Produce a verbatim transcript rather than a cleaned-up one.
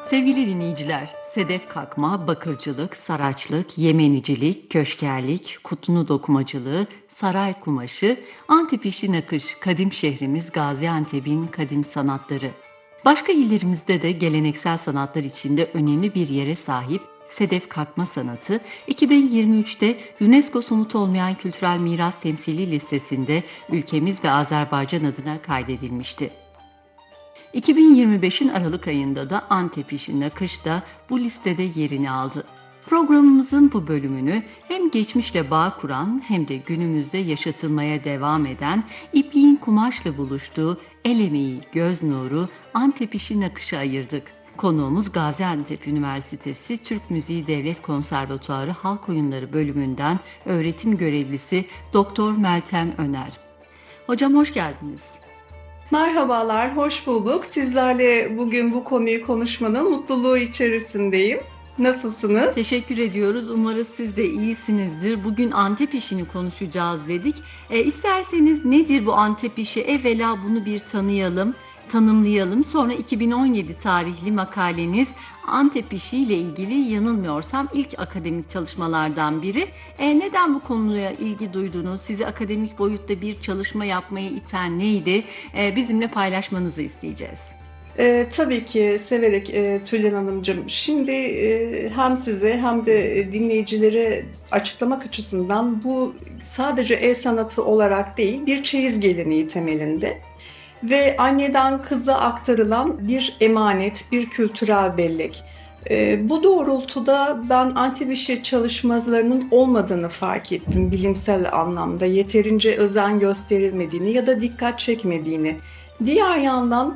Sevgili dinleyiciler, sedef kakma, bakırcılık, saraçlık, yemenicilik, köşkerlik, kutunu dokumacılığı, saray kumaşı, Antep işi nakış, kadim şehrimiz Gaziantep'in kadim sanatları. Başka illerimizde de geleneksel sanatlar içinde önemli bir yere sahip sedef kakma sanatı, iki bin yirmi üçte UNESCO somut olmayan kültürel miras temsili listesinde ülkemiz ve Azerbaycan adına kaydedilmişti. iki bin yirmi beşin Aralık ayında da Antep işi nakış da bu listede yerini aldı. Programımızın bu bölümünü hem geçmişle bağ kuran hem de günümüzde yaşatılmaya devam eden ipliğin kumaşla buluştuğu el emeği, göz nuru Antep işi nakışa ayırdık. Konuğumuz Gaziantep Üniversitesi Türk Müziği Devlet Konservatuarı Halk Oyunları bölümünden öğretim görevlisi Doktor Meltem Öner. Hocam hoş geldiniz. Merhabalar, hoş bulduk. Sizlerle bugün bu konuyu konuşmanın mutluluğu içerisindeyim. Nasılsınız? Teşekkür ediyoruz. Umarız siz de iyisinizdir. Bugün Antep işini konuşacağız dedik. E, isterseniz nedir bu Antep işi? Evvela bunu bir tanıyalım, tanımlayalım. Sonra iki bin on yedi tarihli makaleniz Antep işi ile ilgili yanılmıyorsam ilk akademik çalışmalardan biri. E, neden bu konuya ilgi duydunuz? Sizi akademik boyutta bir çalışma yapmaya iten neydi? E, bizimle paylaşmanızı isteyeceğiz. Ee, tabii ki severek e, Tülin Hanımcığım. Şimdi e, hem size hem de dinleyicilere açıklamak açısından bu sadece el sanatı olarak değil, bir çeyiz geleneği temelinde ve anneden kıza aktarılan bir emanet, bir kültürel bellek. E, bu doğrultuda ben Antep işi çalışmalarının olmadığını fark ettim bilimsel anlamda. Yeterince özen gösterilmediğini ya da dikkat çekmediğini. Diğer yandan